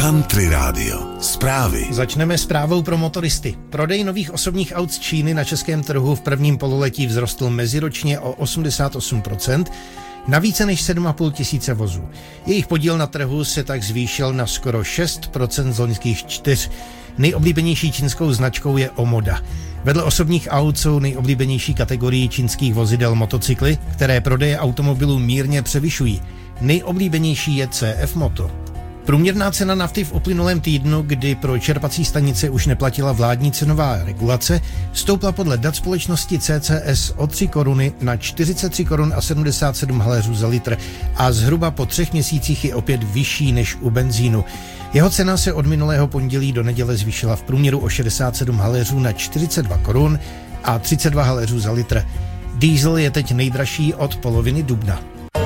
Country Radio. Zprávy. Začneme zprávou pro motoristy. Prodej nových osobních aut z Číny na českém trhu v prvním pololetí vzrostl meziročně o 88%, na více než 7,5 tisíce vozů. Jejich podíl na trhu se tak zvýšil na skoro 6% z loňských 4. Nejoblíbenější čínskou značkou je Omoda. Vedle osobních aut jsou nejoblíbenější kategorií čínských vozidel motocykly, které prodeje automobilů mírně převyšují. Nejoblíbenější je CF Moto. Průměrná cena nafty v uplynulém týdnu, kdy pro čerpací stanice už neplatila vládní cenová regulace, stoupla podle dat společnosti CCS o 3 koruny na 43 korun a 77 haléřů za litr a zhruba po 3 měsících je opět vyšší než u benzínu. Jeho cena se od minulého pondělí do neděle zvýšila v průměru o 67 haléřů na 42 korun a 32 haléřů za litr. Diesel je teď nejdražší od poloviny dubna.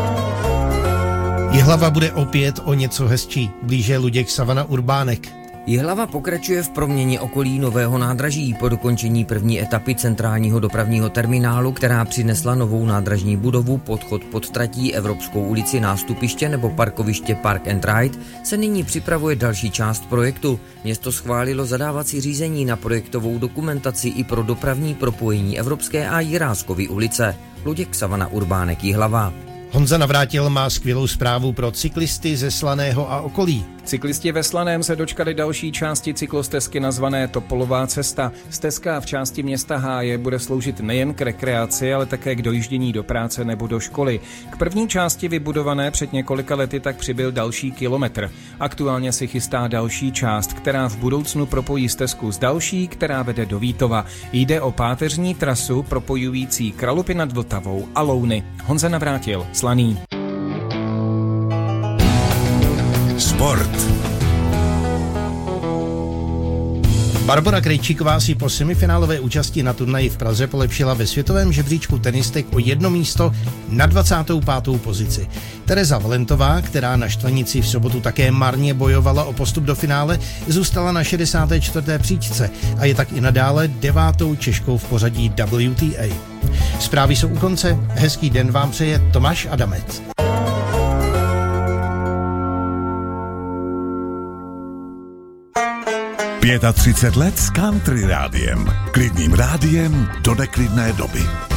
Jihlava bude opět o něco hezčí, blíže Luděk Savana Urbánek. Jihlava pokračuje v proměně okolí nového nádraží po dokončení první etapy centrálního dopravního terminálu, která přinesla novou nádražní budovu, podchod pod tratí, Evropskou ulici, nástupiště nebo parkoviště Park and Ride, se nyní připravuje další část projektu. Město schválilo zadávací řízení na projektovou dokumentaci i pro dopravní propojení Evropské a Jiráskovy ulice. Luděk Savana Urbánek, Jihlava. Honza Navrátil má skvělou zprávu pro cyklisty ze Slaného a okolí. Cyklisti ve Slaném se dočkali další části cyklostezky nazvané Topolová cesta. Stezka v části města Háje bude sloužit nejen k rekreaci, ale také k dojíždění do práce nebo do školy. K první části vybudované před několika lety tak přibyl další kilometr. Aktuálně si chystá další část, která v budoucnu propojí stezku s další, která vede do Vítova. Jde o páteřní trasu propojující Kralupy nad Vltavou a Louny. Honza Navrátil, Slaný. Sport. Barbora Krejčíková si po semifinálové účasti na turnaji v Praze polepšila ve světovém žebříčku tenistek o 1 místo na 25. pozici. Tereza Valentová, která na štvanici v sobotu také marně bojovala o postup do finále, zůstala na 64. příčce a je tak i nadále 9. Češkou v pořadí WTA. Zprávy jsou u konce, hezký den vám přeje Tomáš Adamec. 35 let s Country Rádiem. Klidným rádiem do neklidné doby.